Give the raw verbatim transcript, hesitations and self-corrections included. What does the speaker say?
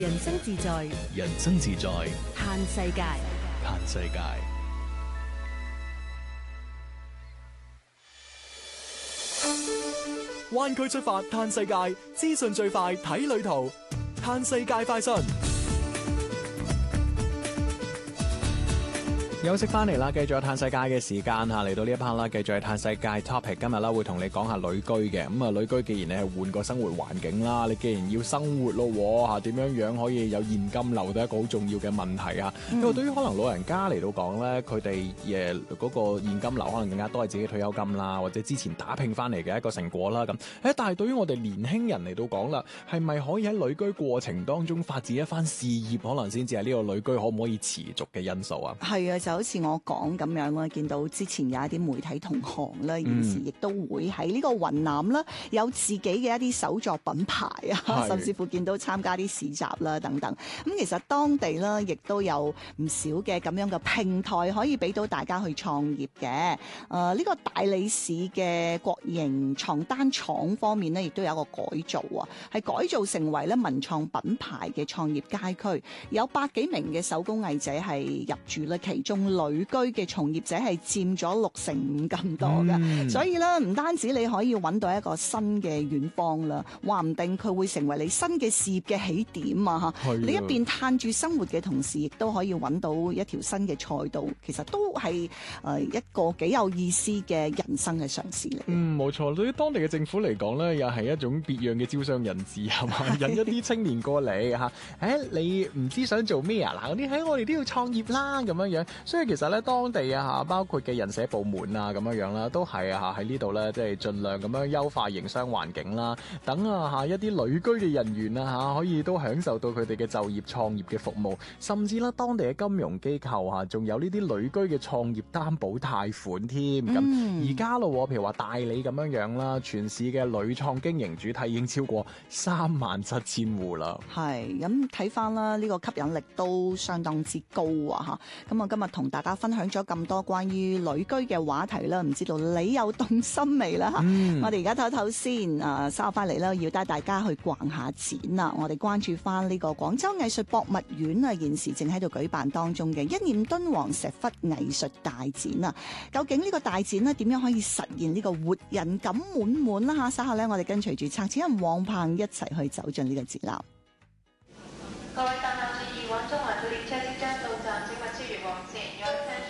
人生自在， 人生自在， 嘆世界。 嘆世界。 灣區出發嘆世界，資訊最快睇旅途，嘆世界快訊。 休息翻嚟啦，繼續有嘆世界嘅時間嚇，嚟到呢一 part 啦，繼續係嘆世界 topic。今日啦會同你講下旅居嘅，咁啊旅居既然你係換個生活環境啦，你既然要生活咯嚇，點樣樣可以有現金流都係一個好重要嘅問題啊。因為對於可能老人家嚟到講咧，佢哋誒嗰個現金流可能更加多係自己退休金啦，或者之前打拼翻嚟嘅一個成果啦咁。誒，但係對於我哋年輕人嚟到講啦，係咪可以喺旅居過程當中發展一番事業，可能先至係呢個旅居可唔可以持續嘅因素啊？ 係啊，就好似我講咁樣啦，見到之前有一啲媒體同行啦，現時亦都會喺呢個雲南啦，有自己嘅一啲手作品牌啊，甚至乎見到參加啲市集啦等等。咁其實當地啦，亦都有唔少嘅咁樣嘅平台可以俾到大家去創業嘅。誒、呃，呢、這個大理市嘅國營床單廠方面呢，亦都有一個改造啊，係改造成為咧文創品牌嘅創業街區，有百幾名嘅手工藝者係入駐啦，其中旅居嘅從業者係佔咗六成五咁多噶，嗯、所以咧唔單止你可以揾到一個新嘅遠方啦，話唔定佢會成為你新嘅事業嘅起點啊！嚇，你一邊嘆住生活嘅同時，亦都可以揾到一條新嘅賽道，其實都係誒一個幾有意思嘅人生嘅嘗試嚟。 嗯，冇錯，對於當地嘅政府嚟講咧，又係一種別樣嘅招商引資係嘛，引一啲青年過嚟嚇。誒，你唔知想做咩啊？嗱，嗰啲喺我哋都要創業啦，咁樣樣。所以其實咧，當地啊嚇，包括嘅人社部門啊咁樣樣啦，都係啊嚇喺呢度咧，即係盡量咁樣優化營商環境啦，等啊嚇一啲旅居嘅人員啊嚇可以都享受到佢哋嘅就業創業嘅服務，甚至啦當地嘅金融機構嚇仲有呢啲旅居嘅創業擔保貸款添。咁而家咯，譬如話大理咁樣樣啦，全市嘅旅創經營主體已經超過三萬七千戶啦。係咁睇翻啦，呢個吸引力都相當之高啊嚇。咁我今日同大家分享咗咁多關於旅居嘅話題啦，唔知道你有動心未啦嚇？嗯、我哋而家唞唞先，啊稍後翻嚟啦，要帶大家去逛下展啦。我哋關注翻呢個廣州藝術博物院啊，現時正喺度舉辦當中嘅一念敦煌石窟藝術大展啊。究竟呢個大展呢點樣可以實現呢個活人感滿滿啦嚇？稍後咧，我哋跟隨住策展人黃鵬一齊去走進呢個展覽。 各位